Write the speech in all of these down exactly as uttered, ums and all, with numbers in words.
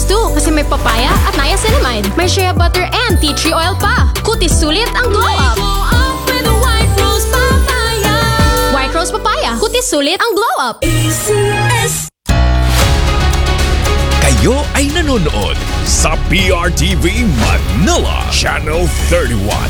two kasi may papaya at niacinamide. May shea butter and tea tree oil pa. Kutis sulit ang glow up. With a White Rose Papaya. White Rose Papaya. Kutis sulit ang glow up. A C S. Kayo ay nanonood sa P R T V Manila Channel thirty-one.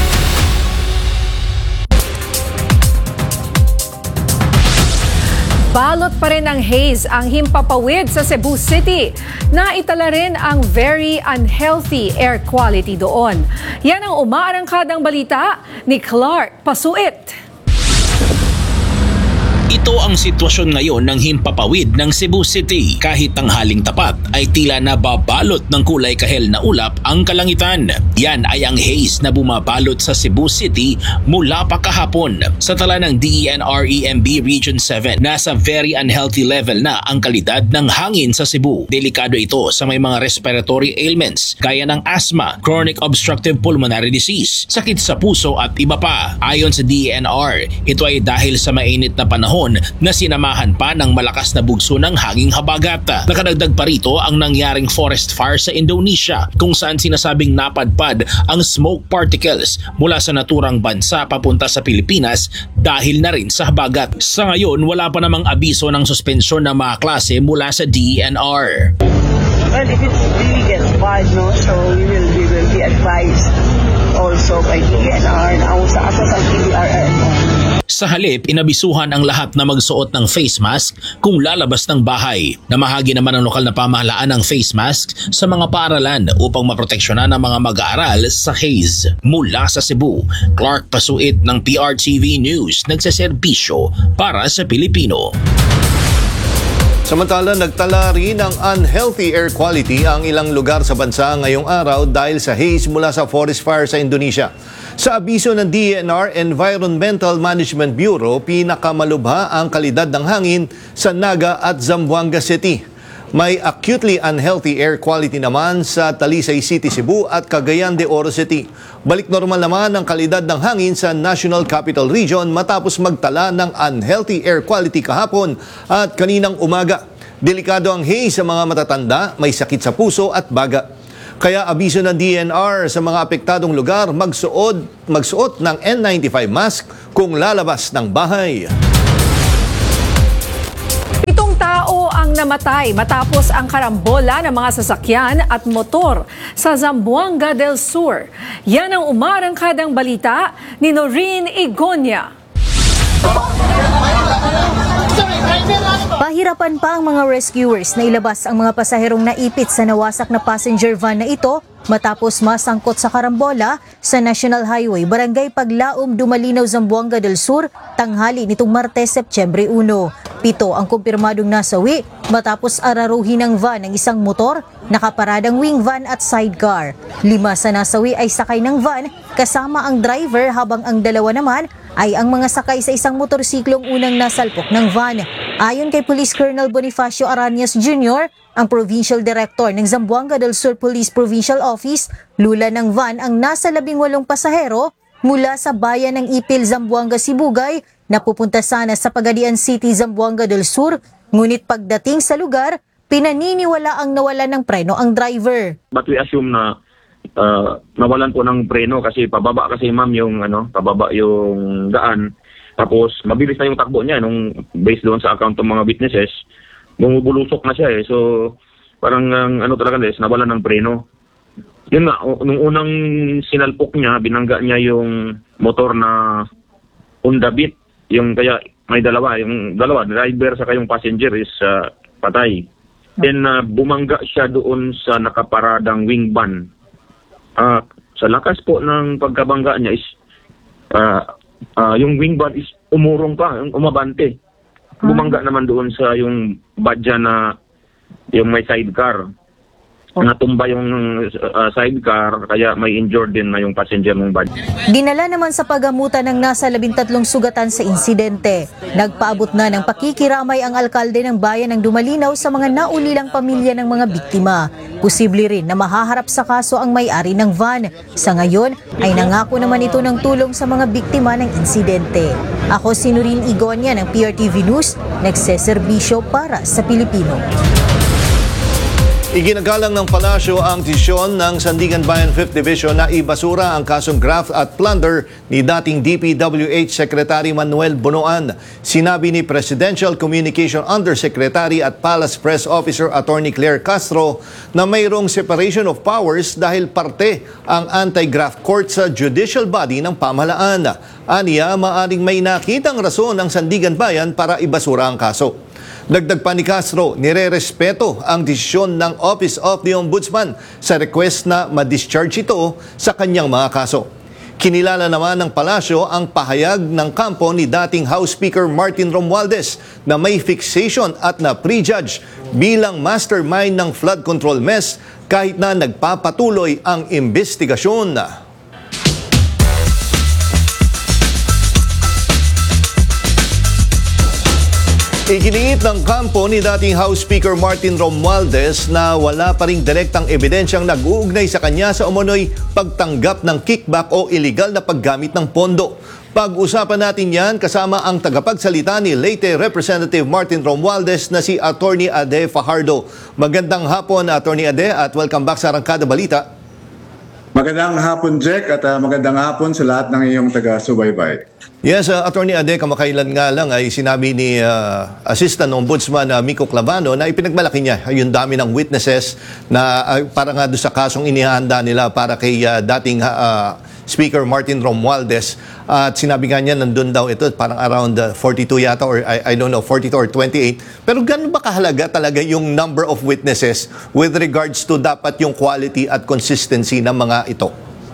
Balot pa rin ng haze ang himpapawid sa Cebu City. Naitala rin ang very unhealthy air quality doon. Yan ang umaarangkadang balita ni Clark Pasuit. Ito ang sitwasyon ngayon ng himpapawid ng Cebu City. Kahit tanghaling tapat ay tila nababalot ng kulay kahel na ulap ang kalangitan. Yan ay ang haze na bumabalot sa Cebu City mula pa kahapon. Sa tala ng D E N R E M B Region seven, nasa very unhealthy level na ang kalidad ng hangin sa Cebu. Delikado ito sa may mga respiratory ailments gaya ng asthma, chronic obstructive pulmonary disease, sakit sa puso at iba pa. Ayon sa D E N R, ito ay dahil sa mainit na panahon na sinamahan pa ng malakas na bugso ng hanging habagat. Nakadagdag pa rito ang nangyaring forest fire sa Indonesia kung saan sinasabing napadpad ang smoke particles mula sa naturang bansa papunta sa Pilipinas dahil na rin sa habagat. Sa ngayon, wala pa namang abiso ng suspensyon ng mga klase mula sa D E N R. Well, if it really gets bad, no, so we will, we will be advised also by D E N R na sa asas ang P D R R M. Sa halip, inabisuhan ang lahat na magsuot ng face mask kung lalabas ng bahay. Namahagi naman ang lokal na pamahalaan ng face mask sa mga paaralan upang maproteksyonan ang mga mag-aaral sa haze. Mula sa Cebu, Clark Pasuit ng P R T V News, nagseserbisyo para sa Pilipino. Samantala, nagtala rin ng unhealthy air quality ang ilang lugar sa bansa ngayong araw dahil sa haze mula sa forest fire sa Indonesia. Sa abiso ng D E N R Environmental Management Bureau, pinakamalubha ang kalidad ng hangin sa Naga at Zamboanga City. May acutely unhealthy air quality naman sa Talisay City, Cebu at Cagayan de Oro City. Balik normal naman ang kalidad ng hangin sa National Capital Region matapos magtala ng unhealthy air quality kahapon at kaninang umaga. Delikado ang haze sa mga matatanda, may sakit sa puso at baga. Kaya abiso ng D E N R sa mga apektadong lugar magsuot, magsuot ng N ninety-five mask kung lalabas ng bahay. Pitong tao ang namatay matapos ang karambola ng mga sasakyan at motor sa Zamboanga del Sur. Yan ang umarangkadang balita ni Noreen Igonia. Pahirapan pa ang mga rescuers na ilabas ang mga pasaherong naipit sa nawasak na passenger van na ito matapos masangkot sa karambola sa National Highway, Barangay Paglaom, Dumalinaw, Zamboanga del Sur, tanghali nitong Martes, Setyembre one. Pito ang kumpirmadong nasawi matapos araruhin ng van ng isang motor, nakaparadang wing van at sidecar. Lima sa nasawi ay sakay ng van kasama ang driver habang ang dalawa naman ay ang mga sakay sa isang motorsiklong unang nasalpok ng van. Ayon kay Police Colonel Bonifacio Arañas Junior, ang Provincial Director ng Zamboanga del Sur Police Provincial Office, lula ng van ang nasa labing walong pasahero mula sa bayan ng Ipil, Zamboanga, Sibugay na pupunta sana sa Pagadian City, Zamboanga del Sur. Ngunit pagdating sa lugar, pinaniniwala ang nawalan ng preno ang driver. But we assume na uh, nawalan po ng preno kasi pababa kasi ma'am yung ano, pababa yung daan. Tapos mabilis na yung takbo niya nung based doon sa account ng mga witnesses, bumubulusok na siya eh. So parang um, ano talaga guys, nawalan ng preno. Yun nga, nung unang sinalpok niya, binangga niya yung motor na Honda Beat, yung kaya may dalawa, yung dalawa, driver sa yung passenger is uh, patay. Then uh, bumangga siya doon sa nakaparadang wing van. Uh, sa lakas po ng pagkabangga niya is uh, uh, yung wing van is umurong pa, umabante. Bumangga naman doon sa yung badya na yung may sidecar. Natumba yung uh, sidecar kaya may injured din na yung passenger ng badya. Dinala naman sa pagamutan ng nasa labintatlong sugatan sa insidente. Nagpaabot na ng pakikiramay ang alkalde ng bayan ng Dumalinaw sa mga naulilang pamilya ng mga biktima. Posible rin na mahaharap sa kaso ang may-ari ng van. Sa ngayon ay nangako naman ito ng tulong sa mga biktima ng insidente. Ako si Noreen Igonia ng P R T V News, nagseserbisyo para sa Pilipino. Iginagalang ng palasyo ang desisyon ng Sandigan Bayan fifth Division na ibasura ang kasong graft at plunder ni dating D P W H Secretary Manuel Bunoan. Sinabi ni Presidential Communication Undersecretary at Palace Press Officer Attorney Claire Castro na mayroong separation of powers dahil parte ang anti-graft court sa judicial body ng pamahalaan. Aniya, maaring may nakitang rason ng Sandigan Bayan para ibasura ang kaso. Dagdag pa ni Castro, nire-respeto ang desisyon ng Office of the Ombudsman sa request na ma-discharge ito sa kanyang mga kaso. Kinilala naman ng palasyo ang pahayag ng kampo ni dating House Speaker Martin Romualdez na may fixation at na prejudge bilang mastermind ng flood control mess kahit na nagpapatuloy ang investigasyon. Iginiit ng kampo ni dating House Speaker Martin Romualdez na wala pa ring direktang ebidensyang nag-uugnay sa kanya sa umunoy pagtanggap ng kickback o illegal na paggamit ng pondo. Pag-usapan natin yan kasama ang tagapagsalita ni Leyte Representative Martin Romualdez na si Attorney Ade Fajardo. Magandang hapon, Attorney Ade, at welcome back sa Arangkada Balita. Magandang hapon, Jack, at uh, magandang hapon sa lahat ng iyong taga-subaybay. Yes, uh, Attorney Ade, kamakailan nga lang ay sinabi ni uh, Assistant Ombudsman uh, Miko Clavano na ipinagmalaki niya yung dami ng witnesses na uh, para nga doon sa kasong inihanda nila para kay uh, dating uh, Speaker Martin Romualdez. Uh, at sinabi nga niya nandun daw ito parang around uh, forty-two yata or I, I don't know, forty-two or twenty-eight. Pero gano'n ba kahalaga talaga yung number of witnesses with regards to dapat yung quality at consistency ng mga ito?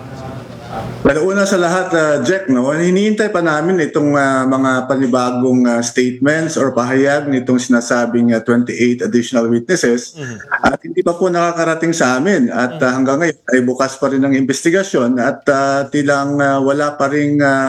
Well, una sa lahat, uh, Jack, no, hinihintay pa namin itong uh, mga panibagong uh, statements or pahayag nitong sinasabing uh, twenty-eight additional witnesses. Mm-hmm. At hindi pa po nakakarating sa amin. At uh, hanggang ngayon ay bukas pa rin ang investigasyon at uh, tilang uh, wala pa ring uh,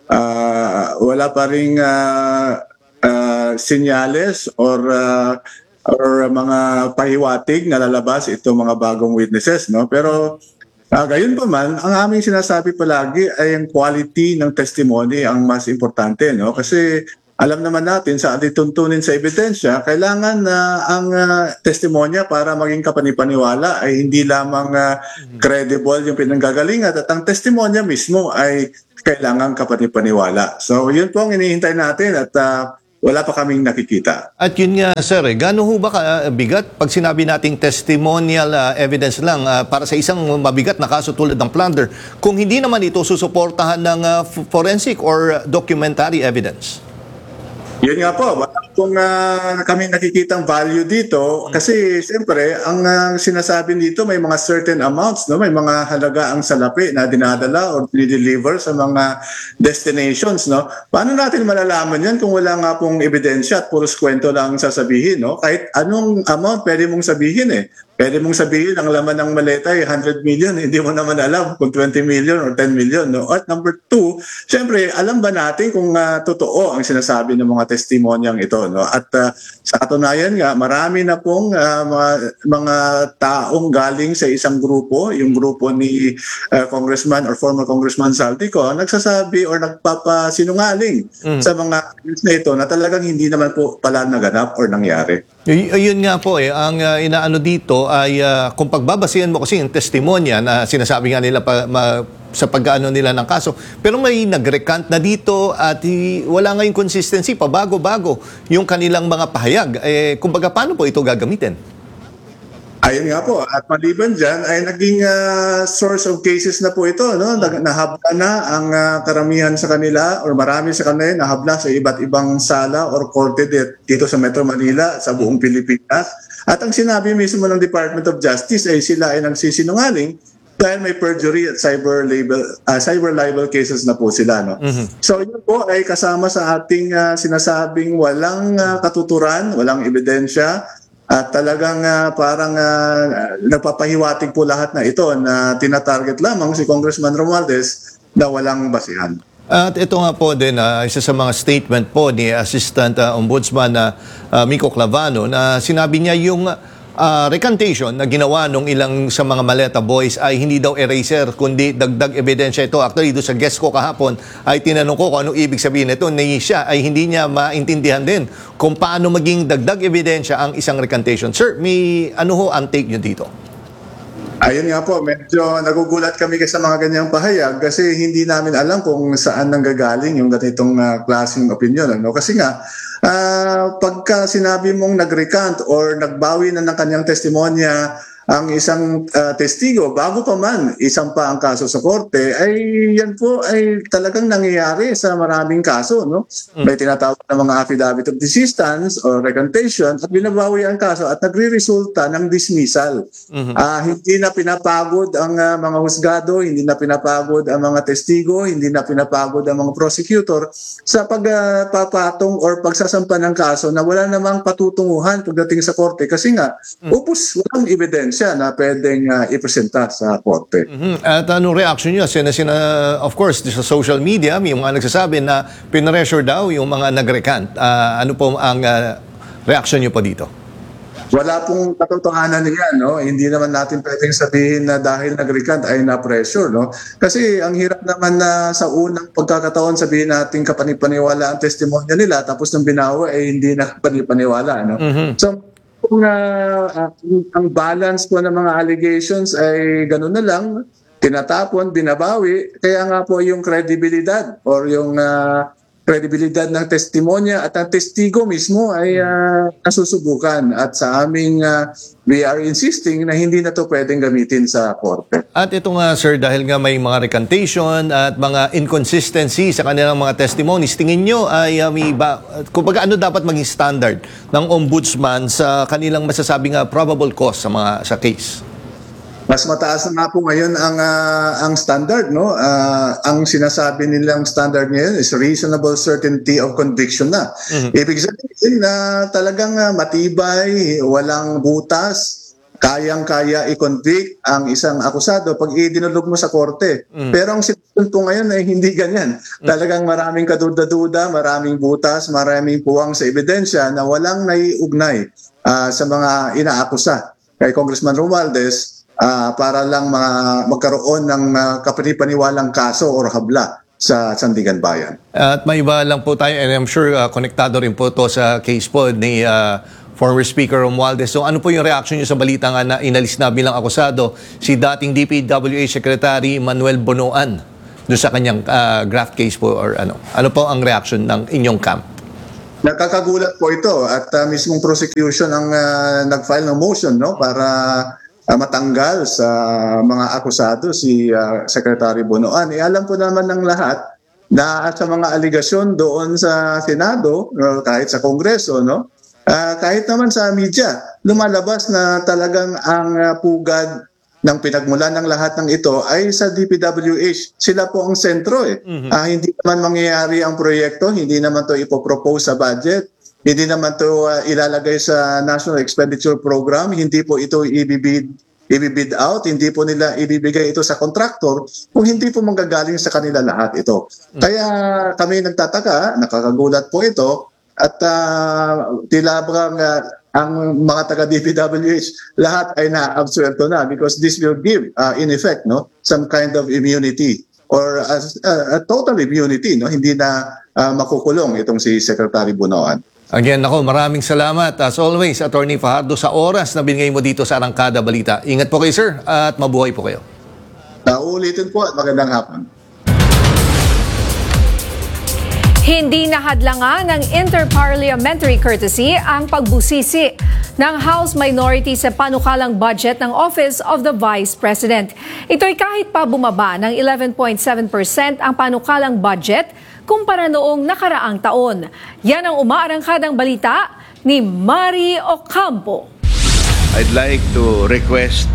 uh, wala pa ring uh, uh, senyales or uh, or mga pahiwatig na lalabas itong mga bagong witnesses, no? Pero Uh, gayon pa man, ang aming sinasabi palagi ay ang quality ng testimony ang mas importante, no? Kasi alam naman natin sa alituntunin sa ebidensya, kailangan na uh, ang uh, testimonya para maging kapanipaniwala ay hindi lamang uh, credible yung pinanggagalingan at ang testimonya mismo ay kailangan kapanipaniwala. So yun po ang inihintay natin at uh, wala pa kaming nakikita. At yun nga, sir, eh, gaano ho ba kabigat pag sinabi nating testimonial uh, evidence lang uh, para sa isang mabigat na kaso tulad ng plunder kung hindi naman ito susuportahan ng uh, forensic or documentary evidence? Yun nga po, wala pong uh, kami nakikitang value dito kasi siyempre ang uh, sinasabi dito may mga certain amounts, no? May mga halaga ang salapi na dinadala or dinideliver sa mga destinations, no? Paano natin malalaman yan kung wala nga pong ebidensya at puros kwento lang sasabihin, no? Kahit anong amount pwede mong sabihin eh. Pwede mong sabihin ang laman ng maleta ay one hundred million, hindi mo naman alam kung twenty million or ten million, no? At number two, siyempre alam ba natin kung uh, totoo ang sinasabi ng mga testimonyang ito, no? At uh, sa katunayan nga, marami na pong uh, mga, mga taong galing sa isang grupo, yung grupo ni uh, Congressman or former Congressman Saldico, nagsasabi or nagpapasinungaling mm. sa mga na ito na talagang hindi naman po pala naganap or nangyari. Y- yun nga po eh, ang uh, inaano dito ay uh, kung pagbabasihan mo kasi yung testimonya na sinasabi nga nila pa, ma, sa pag-ano nila ng kaso, pero may nag-recant na dito at i, wala ngayong consistency, pabago-bago yung kanilang mga pahayag. Eh, kumbaga, paano po ito gagamitin? Ayun nga po, at maliban dyan ay naging uh, source of cases na po ito, no? Nahabla na ang uh, karamihan sa kanila or marami sa kanila nahabla sa iba't ibang sala or korte dito sa Metro Manila, sa buong Pilipinas. At ang sinabi mismo ng Department of Justice ay sila ay nagsisinungaling dahil may perjury at cyber libel uh, cyber libel cases na po sila, no. Mm-hmm. So yun po ay kasama sa ating uh, sinasabing walang uh, katuturan, walang ebidensya. At talagang uh, parang uh, nagpapahiwatig po lahat na ito na tinatarget lamang si Congressman Romualdez na walang basihan. At ito nga po din, uh, isa sa mga statement po ni Assistant uh, Ombudsman na uh, Miko Clavano na sinabi niya yung ah, recantation na ginawa nung ilang sa mga Maleta boys ay hindi daw eraser, kundi dagdag ebidensya ito. Actually, doon sa guest ko kahapon ay tinanong ko kung ano ibig sabihin nito. Na siya ay hindi niya maintindihan din kung paano maging dagdag ebidensya ang isang recantation. Sir, may ano ho ang take nyo dito? Ayun nga po, medyo nagugulat kami sa mga ganyang pahayag kasi hindi namin alam kung saan nanggagaling yung ganitong uh, klaseng opinion. Ano? Kasi nga, uh, pagka sinabi mong nag-recant or nagbawi na ng kanyang testimonya ang isang uh, testigo, bago pa man isang pa ang kaso sa korte, ay yan po ay talagang nangyayari sa maraming kaso. No? Mm. May tinatawag na mga affidavit of desistance or recantation at binabawi ang kaso at nagre-resulta ng dismissal. Mm-hmm. Uh, hindi na pinapagod ang uh, mga husgado, hindi na pinapagod ang mga testigo, hindi na pinapagod ang mga prosecutor sa pagpapatong uh, or pagsasampa ng kaso na wala namang patutunguhan pagdating sa korte kasi nga, mm. upos walang ebidensya na pwedeng uh, ipresenta sa korte. Mm-hmm. At anong reaction nyo? Sina, sina, of course, sa social media, may mga nagsasabi na pinressure daw yung mga nag-recant. Uh, ano po ang uh, reaction nyo po dito? Wala pong katotohanan niyan, no? Hindi naman natin pwedeng sabihin na dahil nag-recant ay na-pressure, no? Kasi ang hirap naman na sa unang pagkakataon sabihin natin kapanipaniwala ang testimonya nila tapos nang binawi ay hindi na kapanipaniwala, no? Mm-hmm. So, kung uh, uh, ang balance po ng mga allegations ay gano'n na lang, tinatapon, binabawi, kaya nga po yung credibilidad or yung uh, credibilidad ng testimonya at ang testigo mismo ay uh, nasusubukan. At sa aming, uh, we are insisting na hindi na to pwedeng gamitin sa korte. At ito nga sir, dahil nga may mga recantation at mga inconsistency sa kanilang mga testimonies, tingin nyo ay uh, may ba, kumbaga ano dapat maging standard ng ombudsman sa kanilang masasabing uh, probable cause sa mga sa case? Mas mataas na nga po ngayon ang uh, ang standard, no? Uh, ang sinasabi nilang standard ngayon is reasonable certainty of conviction na. Mm-hmm. Ibig sabihin na talagang uh, matibay, walang butas, kayang-kaya i-convict ang isang akusado pag idinulog mo sa korte. Mm-hmm. Pero ang sitwasyon po ngayon ay hindi ganyan. Mm-hmm. Talagang maraming kaduda-duda, maraming butas, maraming puwang sa ebidensya na walang naiugnay uh, sa mga inaakusa. Kay Congressman Romualdez, Uh, para lang ma- magkaroon ng uh, kapanipaniwalang kaso o habla sa Sandigan Bayan. At may iba lang po tayo, and I'm sure uh, konektado rin po to sa case po ni uh, former Speaker Romualdez. So ano po yung reaction niyo sa balita nga na inalis na bilang akusado si dating D P W H Secretary Manuel Bonoan doon sa kanyang uh, graft case po or ano? Ano po ang reaction ng inyong camp? Nakakagulat po ito at uh, mismong prosecution ang uh, nag-file ng motion, no, para Uh, matanggal sa mga akusado si uh, Secretary Bonoan. E alam po naman ng lahat na sa mga aligasyon doon sa Senado, uh, kahit sa Kongreso, no? Uh, kahit naman sa media, lumalabas na talagang ang uh, pugad ng pinagmulan ng lahat ng ito ay sa D P W H. Sila po ang sentro eh. Mm-hmm. Uh, hindi naman mangyayari ang proyekto, hindi naman to ipopropose sa budget. Hindi naman ito uh, ilalagay sa National Expenditure Program. Hindi po ito ibibid, ibibid out. Hindi po nila ibibigay ito sa contractor kung hindi po manggagaling sa kanila lahat ito. Kaya kami nagtataka, nakakagulat po ito. At uh, tila bang uh, ang mga taga-D P W H lahat ay na-absuelto na because this will give, uh, in effect, no, some kind of immunity or uh, uh, a total immunity. No? Hindi na uh, makukulong itong si Secretary Bonoan. Again, ako, maraming salamat. As always, Attorney Fajardo, sa oras na binigay mo dito sa Arangkada Balita. Ingat po kayo, sir, at mabuhay po kayo. Naulitin po at magandang hapon. Hindi nahadlangan ng interparliamentary courtesy ang pagbusisi ng House Minority sa panukalang budget ng Office of the Vice President. Ito'y kahit pa bumaba ng eleven point seven percent ang panukalang budget kumpara noong nakaraang taon. Yan ang umaarangkadang balita ni Mari Ocampo. I'd like to request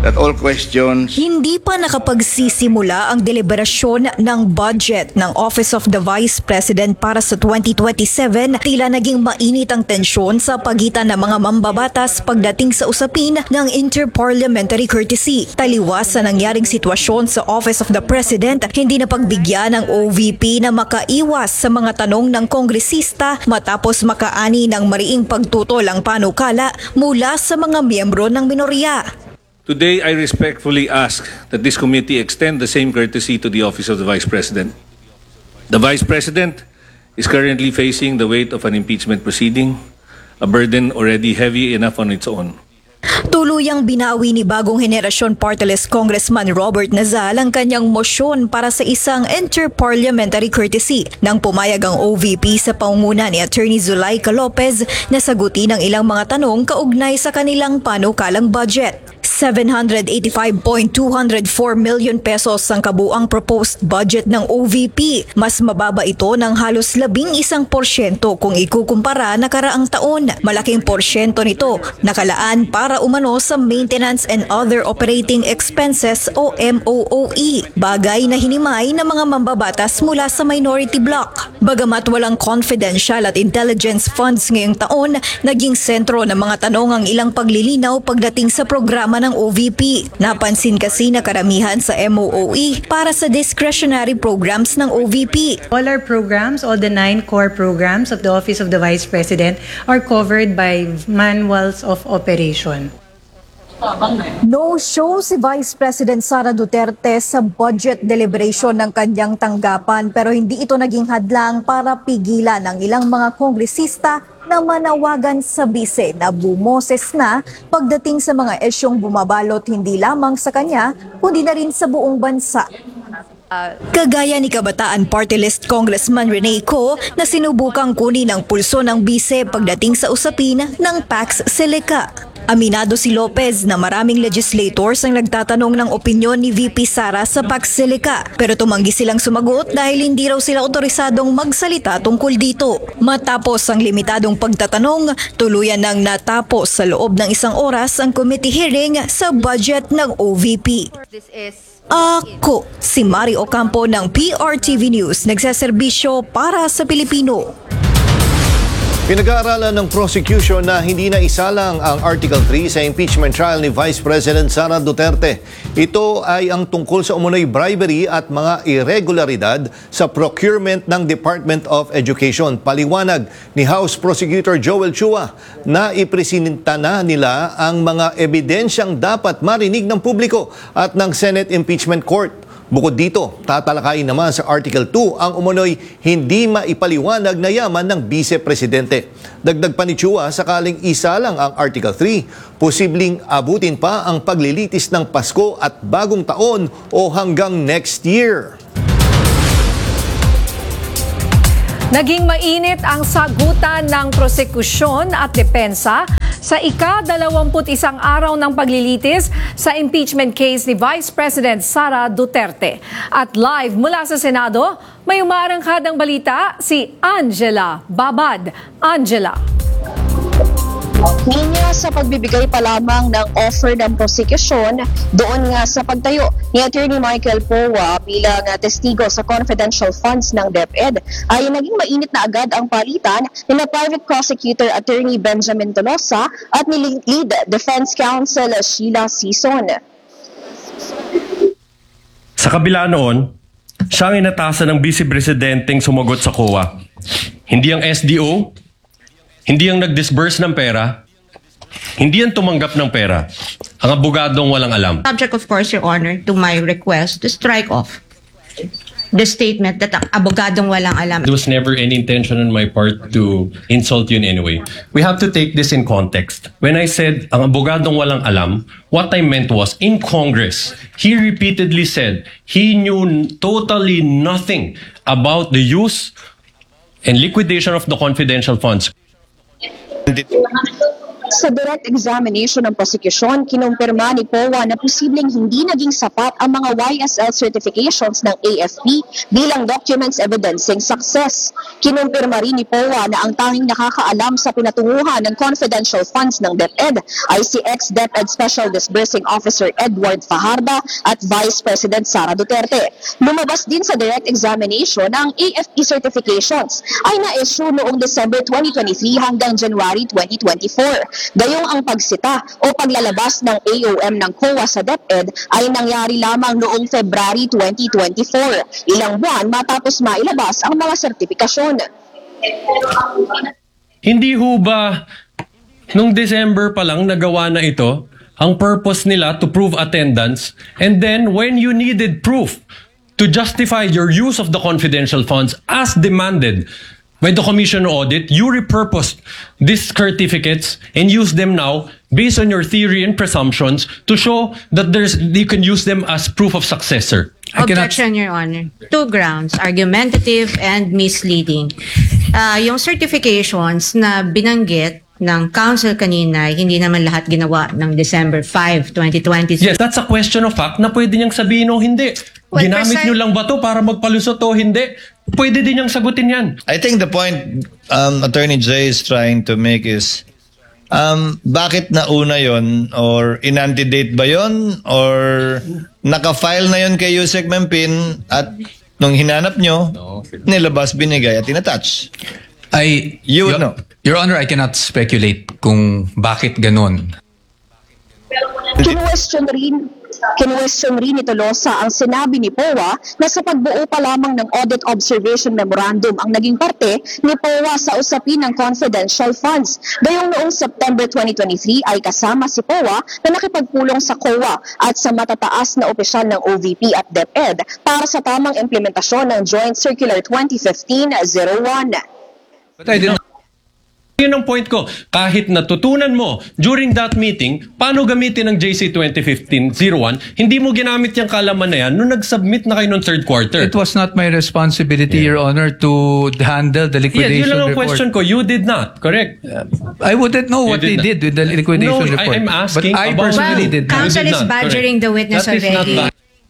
that all questions Hindi pa nakapagsisimula ang deliberasyon ng budget ng Office of the Vice President para sa twenty twenty-seven, tila naging mainit ang tensyon sa pagitan ng mga mambabatas pagdating sa usapin ng interparliamentary courtesy. Taliwas sa nangyaring sitwasyon sa Office of the President, hindi na pagbigyan ng O V P na makaiwas sa mga tanong ng kongresista matapos makaani ng mariing pagtutol ang panukala mula sa mga miyembro ng minorya. Today, I respectfully ask that this committee extend the same courtesy to the Office of the Vice President. The Vice President is currently facing the weight of an impeachment proceeding, a burden already heavy enough on its own. Tuluyang binawi ni bagong henerasyon party list Congressman Robert Nazal ang kanyang mosyon para sa isang interparliamentary courtesy nang pumayag ang O V P sa pangunguna ni Attorney Zulaika Lopez na sagutin ang ilang mga tanong kaugnay sa kanilang panukalang budget. seven hundred eighty-five point two oh four million pesos ang kabuang proposed budget ng O V P. Mas mababa ito ng halos labing isang porsyento kung ikukumpara na karaang taon. Malaking porsyento nito nakalaan para umano sa Maintenance and Other Operating Expenses o M O O E, bagay na hinimay ng mga mambabatas mula sa minority bloc. Bagamat walang confidential at intelligence funds ngayong taon, naging sentro ng mga tanong ang ilang paglilinaw pagdating sa programa ng O V P. Napansin kasi na karamihan sa M O O E para sa discretionary programs ng O V P. All our programs, all the nine core programs of the Office of the Vice President are covered by manuals of operation. No show si Vice President Sara Duterte sa budget deliberation ng kanyang tanggapan pero hindi ito naging hadlang para pigilan ang ilang mga kongresista na manawagan sa bise na bumoses na pagdating sa mga isyong bumabalot hindi lamang sa kanya kundi na rin sa buong bansa. Kagaya ni Kabataan Party List Congressman Rene Co na sinubukang kunin ang pulso ng bise pagdating sa usapin ng Pax Silica. Aminado si Lopez na maraming legislators ang nagtatanong ng opinyon ni V P Sara sa Pax Silica pero tumanggi silang sumagot dahil hindi raw sila otorisadong magsalita tungkol dito. Matapos ang limitadong pagtatanong, tuluyan nang natapos sa loob ng isang oras ang committee hearing sa budget ng O V P. Ako, si Mari Ocampo ng P R T V News, nagseserbisyo para sa Pilipino. Pinag-aaralan ng prosecution na hindi na isalang ang Article three sa impeachment trial ni Vice President Sara Duterte. Ito ay ang tungkol sa umunoy bribery at mga irregularidad sa procurement ng Department of Education. Paliwanag ni House Prosecutor Joel Chua na ipresinta na nila ang mga ebidensyang dapat marinig ng publiko at ng Senate Impeachment Court. Bukod dito, tatalakayin naman sa Article two ang umunoy hindi maipaliwanag na yaman ng Vice-Presidente. Dagdag pa ni Chua, sakaling isa lang ang Article three, posibleng abutin pa ang paglilitis ng Pasko at Bagong Taon o hanggang next year. Naging mainit ang sagutan ng prosekusyon at depensa sa ika-dalawamput isang araw ng paglilitis sa impeachment case ni Vice President Sara Duterte. At live mula sa Senado, may umaarangkadang balita si Angela Babad. Angela. Ninya sa pagbibigay pa lamang ng offer ng prosecution doon nga sa pagtayo ni Attorney Michael Powa bilang testigo sa confidential funds ng DepEd ay naging mainit na agad ang palitan ni na Private Prosecutor Attorney Benjamin Tolosa at ni Lead Defense Counsel Sheila Sison. Sa kabila noon, siya ang inatasan ng Vice Presidenteng sumagot sa C O A. Hindi ang S D O, hindi ang nag-disburse ng pera, hindi ang tumanggap ng pera. Ang abogadong walang alam. Subject, of course, Your Honor, to my request to strike off the statement that ang abogadong walang alam. There was never any intention on my part to insult you in any way. We have to take this in context. When I said ang abogadong walang alam, what I meant was in Congress, he repeatedly said he knew totally nothing about the use and liquidation of the confidential funds. Sa direct examination ng prosecution, kinumpirma ni P O A na posibleng hindi naging sapat ang mga Y S L certifications ng A F P bilang documents evidencing success. Kinumpirma rin ni P O A na ang tanging nakakaalam sa pinatunguhan ng confidential funds ng DepEd ay si ex-DepEd Special Disbursing Officer Edward Fajardo at Vice President Sara Duterte. Lumabas din sa direct examination na ang A F P certifications ay na-issue noong December twenty twenty-three hanggang January twenty twenty-four. Gayong ang pagsita o paglalabas ng A O M ng C O A sa DepEd ay nangyari lamang noong February twenty twenty-four, ilang buwan matapos mailabas ang mga sertifikasyon. Hindi ho ba nung December pa lang nagawa na ito? Ang purpose nila to prove attendance, and then when you needed proof to justify your use of the confidential funds as demanded by the Commission audit, you repurposed these certificates and use them now based on your theory and presumptions to show that there's you can use them as proof of success, sir. Objection, Your Honor. Two grounds, argumentative and misleading. Uh, yung certifications na binanggit ng council kanina, hindi naman lahat ginawa ng December fifth, twenty twenty. Yes, that's a question of fact na pwede niyang sabihin o hindi. Well, Ginamit precise- niyo lang ba to para magpalusot o hindi? Pwede din niyang sagutin yan. I think the point um, Attorney Jay is trying to make is um, bakit nauna yon or in-antedate ba yon or naka-file na yon kay Yusek Mempin at nung hinanap nyo, nilabas, binigay at inattach. I, You would Your, know. Your Honor, I cannot speculate kung bakit ganon. Kinuwestiyon rin Kinuwestiyon rin ni Tolosa ang sinabi ni P O A na sa pagbuo pa lamang ng Audit Observation Memorandum ang naging parte ni P O A sa usapin ng confidential funds. Gayong noong September twenty twenty-three ay kasama si P O A na nakipagpulong sa C O A at sa matataas na opisyal ng O V P at DepEd para sa tamang implementasyon ng Joint Circular twenty fifteen oh one. But I didn't... Yun ang point ko. Kahit natutunan mo during that meeting, paano gamitin ang J C twenty fifteen oh one, hindi mo ginamit yung kalaman na yan nung nag-submit na kayo ng third quarter. It was not my responsibility, Yeah. Your Honor, to handle the Yes, liquidation yun lang ang report. question ko. You did not, correct? I wouldn't know what You they did did with the liquidation No, I- report. I'm asking but I about- personally Well, did not. counsel You did is not, badgering correct. the witness That is not already. ba-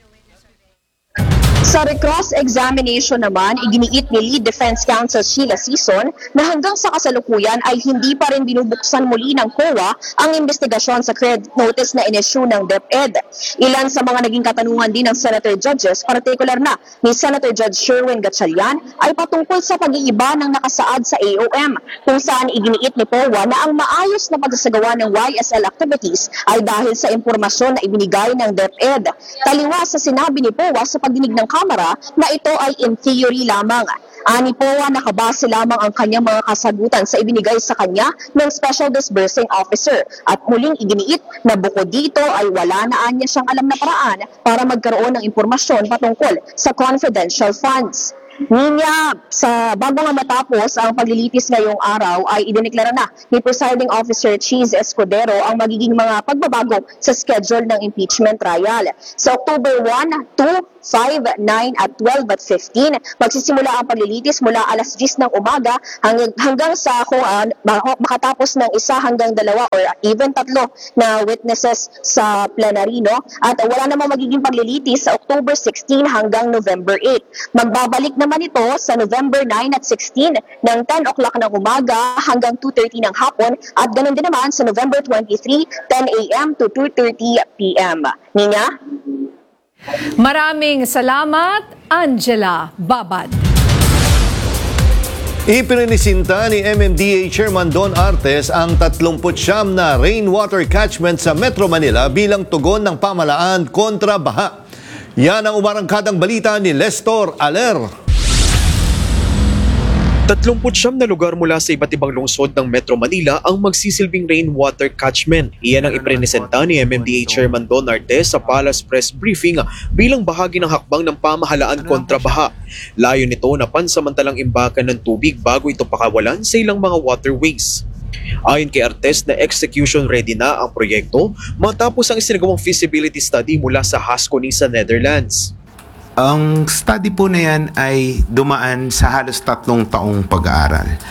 Sa recross-examination naman, iginiit ni Lead Defense Counsel Sheila Sison na hanggang sa kasalukuyan ay hindi pa rin binubuksan muli ng C O A ang investigasyon sa credit notice na inisyu ng DepEd. Ilan sa mga naging katanungan din ng Senator Judges, partikular na ni Senator Judge Sherwin Gatchalian, ay patungkol sa pag-iiba ng nakasaad sa A O M, kung saan iginiit ni P O A na ang maayos na pagsasagawa ng Y S L activities ay dahil sa impormasyon na ibinigay ng DepEd. Taliwas sa sinabi ni P O A sa pagdinig ng Kamara na ito ay in theory lamang. Ani P O A, nakabase lamang ang kanyang mga kasagutan sa ibinigay sa kanya ng Special Disbursing Officer. At muling iginiit na bukod dito ay wala na anya siyang alam na paraan para magkaroon ng impormasyon patungkol sa confidential funds. Ninya, sa bago nga matapos ang paglilitis ngayong araw ay idineklara na ni Presiding Officer Cheese Escudero ang magiging mga pagbabago sa schedule ng impeachment trial. Sa October one, two, five, nine at twelve at fifteen, magsisimula ang paglilitis mula alas diyes ng umaga hanggang, hanggang sa kung uh, makatapos ng isa hanggang dalawa or even tatlo na witnesses sa plenary, no? At wala namang magiging paglilitis sa October sixteen hanggang November eight. Magbabalik naman ito sa November nine at sixteen ng ten o'clock ng umaga hanggang two thirty ng hapon at ganun din naman sa November twenty-three, ten a.m. to two thirty p.m. Ninya? Maraming salamat, Angela Babad. Ipininisinta ni M M D A Chairman Don Artes ang tatlumput siyam na rainwater catchment sa Metro Manila bilang tugon ng pamahalaan kontra baha. Yan ang umarangkadang balita ni Lestor Aler. Tatlumput siyam na lugar mula sa iba't ibang lungsod ng Metro Manila ang magsisilbing rainwater catchment. Iyan ang iprenesenta ni M M D A Chairman Don Artes sa Palace Press Briefing bilang bahagi ng hakbang ng pamahalaan kontra baha. Layo nito na pansamantalang imbakan ng tubig bago ito pakawalan sa ilang mga waterways. Ayon kay Artes na execution ready na ang proyekto matapos ang isinagawang feasibility study mula sa Haskoning sa Netherlands. Ang study po na yan ay dumaan sa halos tatlong taong pag-aaral.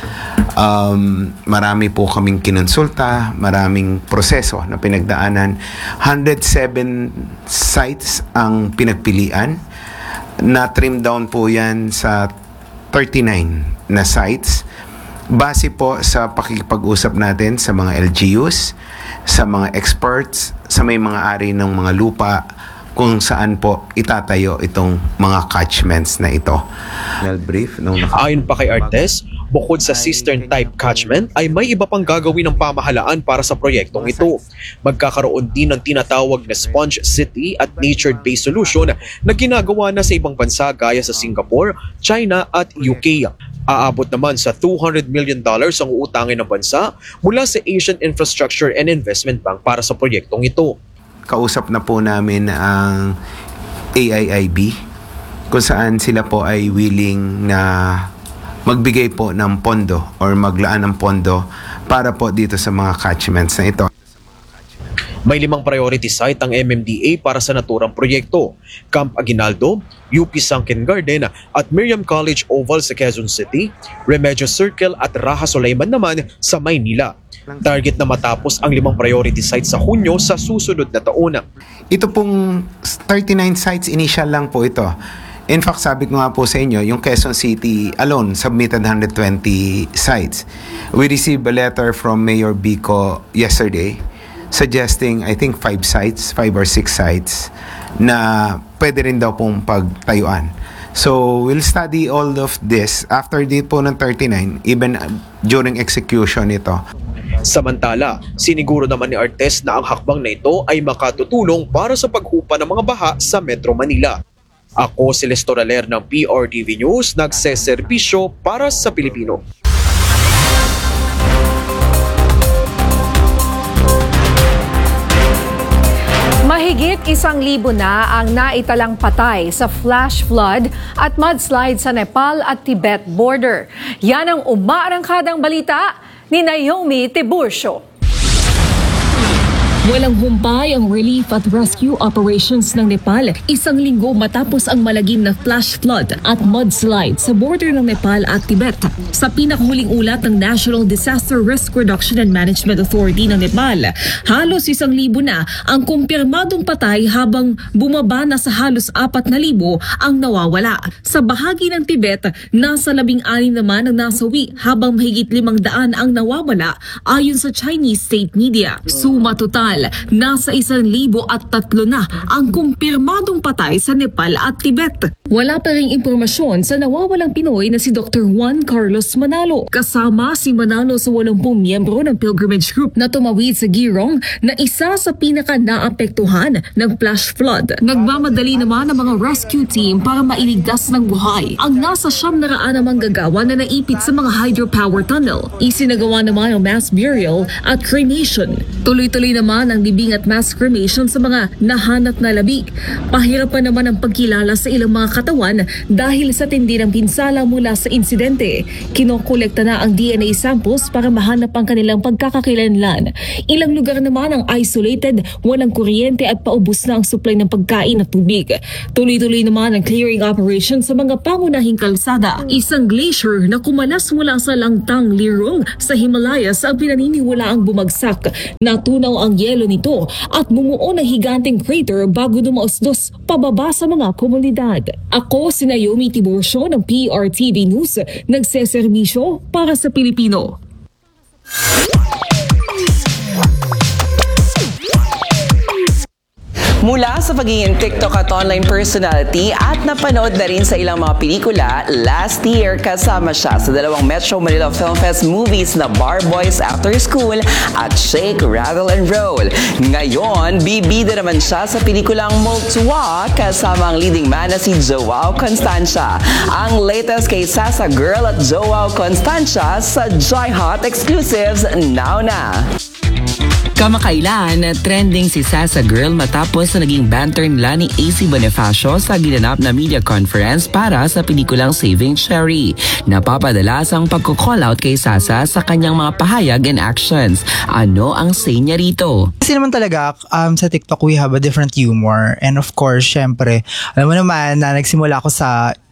Um, marami po kaming kinonsulta, maraming proseso na pinagdaanan. one hundred seven sites ang pinagpilian. Na-trim down po yan sa thirty-nine na sites. Base po sa pakikipag-usap natin sa mga L G Us, sa mga experts, sa may mga ari ng mga lupa, kung saan po itatayo itong mga catchments na ito. Brief, no? Ayon pa kay Artes, bukod sa cistern-type catchment ay may iba pang gagawin ng pamahalaan para sa proyektong ito. Magkakaroon din ng tinatawag na Sponge City at Nature-based solution na ginagawa na sa ibang bansa gaya sa Singapore, China at U K. Aabot naman sa two hundred million dollars ang uutangin ng bansa mula sa Asian Infrastructure and Investment Bank para sa proyektong ito. Kausap na po namin ang A I I B kung saan sila po ay willing na magbigay po ng pondo or maglaan ng pondo para po dito sa mga catchments na ito. May limang priority site ang M M D A para sa naturang proyekto: Camp Aguinaldo, U P Sunken Garden at Miriam College Oval sa Quezon City, Remedios Circle at Raha Sulaiman naman sa Maynila. Target na matapos ang limang priority sites sa Hunyo sa susunod na taon. Ito pong thirty-nine sites, initial lang po ito. In fact, sabi ko nga po sa inyo, yung Quezon City alone submitted one hundred twenty sites. We received a letter from Mayor Bico yesterday suggesting, I think, five sites, five or six sites na pwede rin daw pong pagtayuan. So, we'll study all of this after dito po ng thirty-nine, even during execution ito. Samantala, siniguro naman ni Artes na ang hakbang na ito ay makatutulong para sa paghupa ng mga baha sa Metro Manila. Ako si Lester Aler ng P R T V News, nagseserbisyo para sa Pilipino. Mahigit isang libo na ang naitalang patay sa flash flood at mudslide sa Nepal at Tibet border. Yan ang umaarangkadang balita ni Naomi Tiburcio. Walang humpay ang relief at rescue operations ng Nepal isang linggo matapos ang malagim na flash flood at mudslide sa border ng Nepal at Tibet. Sa pinakahuling ulat ng National Disaster Risk Reduction and Management Authority ng Nepal, halos isang libo na ang kumpirmadong patay habang bumaba na sa halos apat na libo ang nawawala. Sa bahagi ng Tibet, nasa labing anim naman ang nasawi habang mahigit limang daan ang nawawala ayon sa Chinese state media. Suma total, nasa isang libo at tatlo na ang kumpirmadong patay sa Nepal at Tibet. Wala pa ring impormasyon sa nawawalang Pinoy na si Doctor Juan Carlos Manalo. Kasama si Manalo sa walumpung miyembro ng pilgrimage group na tumawid sa Girong na isa sa pinaka-naapektuhan ng flash flood. Nagmamadali naman ang mga rescue team para mailigtas ng buhay ang nasa siyam na raan na manggagawa na naipit sa mga hydropower tunnel. Isinagawa naman ang mass burial at cremation. Tuloy-tuloy naman ang libing at mass cremation sa mga nahanap na labig. Pahirapan naman ang pagkilala sa ilang mga katawan dahil sa tindi ng pinsala mula sa insidente. Kinokolekta na ang D N A samples para mahanap ang kanilang pagkakakilanlan. Ilang lugar naman ang isolated, walang kuryente at paubos na ang supply ng pagkain at tubig. Tuloy-tuloy naman ang clearing operation sa mga pangunahing kalsada. Isang glacier na kumalas mula sa Langtang Lirong sa Himalayas ang pinaniniwala ang bumagsak. Natunaw ang yelo nito at bumuo ng higanteng crater bago dumaosdos pababa sa mga komunidad. Ako si Naomi Tiburcio ng P R T V News, nagseserbisyo para sa Pilipino. Mula sa pagiging TikTok at online personality at napanood na rin sa ilang mga pelikula, last year kasama siya sa dalawang Metro Manila Film Fest movies na Bar Boys After School at Shake, Rattle and Roll. Ngayon, bibida naman siya sa pelikulang Multwa kasama ang leading man na si Joao Constancia. Ang latest kay Sasa Girl at Joao Constancia sa Joy Hot Exclusives now na. Kamakailan, trending si Sasa Girl matapos na naging banter nila ni A C Bonifacio sa ginanap na media conference para sa pelikulang Saving Cherry. Napapadalas ang pagko-call out kay Sasa sa kanyang mga pahayag and actions. Ano ang say niya rito? Kasi naman talaga, um, sa TikTok we have a different humor. And of course, syempre, alam mo naman na nagsimula ako sa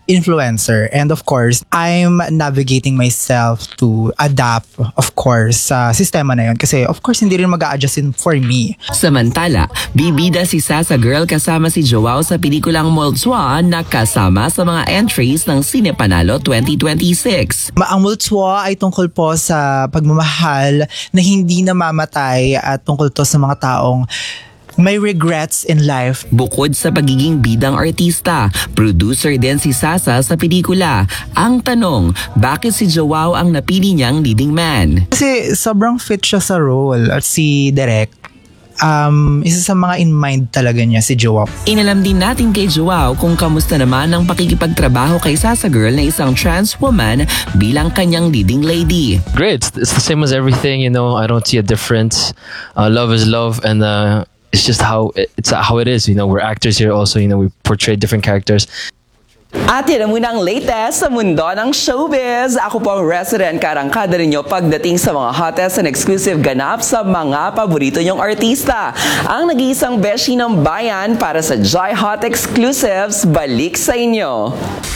influencer. And of course, I'm navigating myself to adapt, of course, sa sistema na yun. Kasi of course, hindi rin mag-a-adjustin for me. Samantala, bibida si Sasa Girl kasama si Joao sa pelikulang Multswa na kasama sa mga entries ng Cine Panalo twenty twenty-six. Ang Multswa ay tungkol po sa pagmamahal na hindi namamatay at tungkol to sa mga taong may regrets in life. Bukod sa pagiging bidang artista, producer din si Sasa sa pelikula. Ang tanong, bakit si Joao ang napili niyang leading man? Kasi sobrang fit siya sa role at si Direk. Um, isa sa mga in mind talaga niya si Joao. Inalam din natin kay Joao kung kamusta naman ang pakikipagtrabaho kay Sasa Girl na isang trans woman bilang kanyang leading lady. Great, it's the same as everything, you know. I don't see a difference. Uh, love is love, and uh, it's just how it's how it is. You know, we're actors here also. You know, we portray different characters. At yan ang munang latest sa mundo ng showbiz. Ako po ang resident karangkada ninyo pagdating sa mga hottest and exclusive ganap sa mga paborito nyong artista. Ang nag-iisang beshi ng bayan para sa Joy Hot Exclusives, balik sa inyo.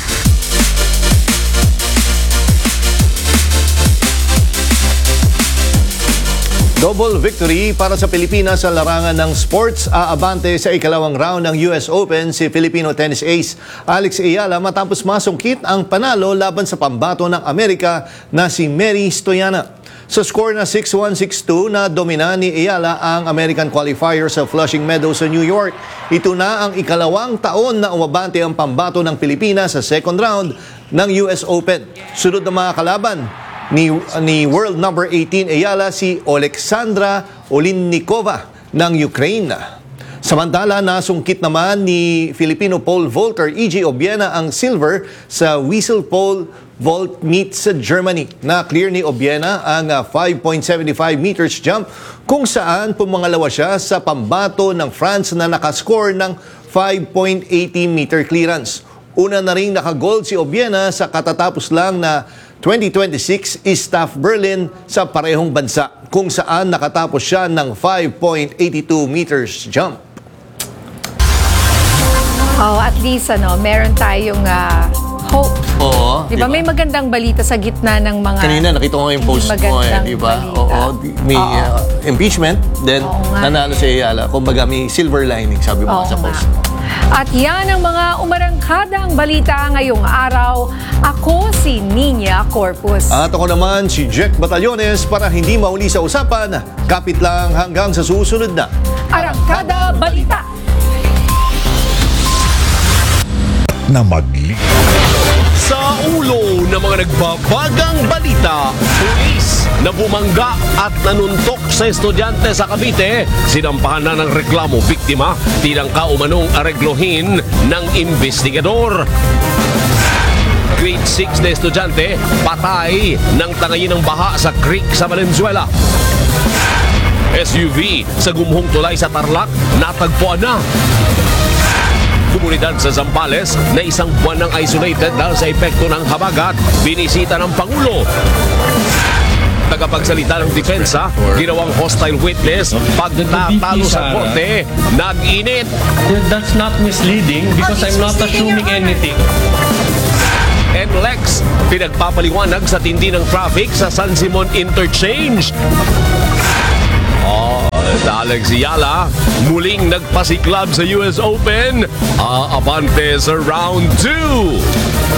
Double victory para sa Pilipinas sa larangan ng sports. Aabante sa ikalawang round ng U S Open si Filipino tennis ace Alex Ayala matapos masungkit ang panalo laban sa pambato ng Amerika na si Mary Stoyana. Sa score na six one six two na domina ni Ayala ang American qualifier sa Flushing Meadows sa New York. Ito na ang ikalawang taon na umabante ang pambato ng Pilipinas sa second round ng U S Open. Sunod na mga kalaban Ni, ni world number eighteen Ayala si Oleksandra Olinnikova ng Ukraine. Samantala, nasungkit naman ni Filipino pole vaulter E J Obiena ang silver sa whistle pole vault meet sa Germany. Na-clear ni Obiena ang five point seven five meters jump kung saan pumangalawa siya sa pambato ng France na nakascore ng five point one eight meter clearance. Una na rin nakagold si Obiena sa katatapos lang na twenty twenty-six Staff Berlin sa parehong bansa kung saan nakatapos siya ng five point eight two meters jump. Oh, at least ano, meron tayong uh, hope. Oo. Di ba may magandang balita sa gitna ng mga Kanina nakita ko yung post mo eh, di ba? Oo, may uh, impeachment, then nanalo si Ayala. Kumbaga may silver lining, sabi mo Oo sa nga. post. At yan ang mga umarangkadang balita ngayong araw. Ako si Nina Corpus. At ako naman si Jack Batallones para hindi mahuli sa usapan. Kapit lang hanggang sa susunod na Arangkada Balita. Na magli sa ulo ng mga nagbabagang balita, pulis na bumangga at nanuntok sa estudyante sa Cavite, sinampahan na ng reklamo biktima, tinangka umanong areglohin ng investigador. Grade six na estudyante, patay ng tangayin ng baha sa creek sa Valenzuela. S U V sa gumuhong tulay sa Tarlac, natagpuan na. Komunidad sa Zambales na isang buwan ng isolated dahil sa epekto ng habagat, binisita ng Pangulo. Tagapagsalita ng depensa, ginawang hostile witness, pagtatalo sa korte, nag-init. That's not misleading because I'm not assuming anything. N L E X, pinagpapaliwanag sa tindi ng traffic sa San Simon Interchange. Oh, Alex Ayala, muling nagpasiklab sa U S Open. Aabante sa round two.